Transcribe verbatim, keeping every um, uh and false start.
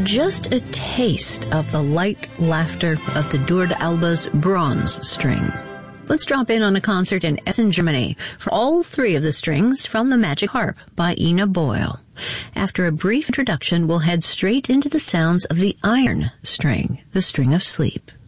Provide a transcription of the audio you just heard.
just a taste of the light laughter of the Durd Alba's bronze string. Let's drop in on a concert in Essen, Germany for all three of the strings from the Magic Harp by Ina Boyle. After a brief introduction, we'll head straight into the sounds of the iron string, the string of sleep.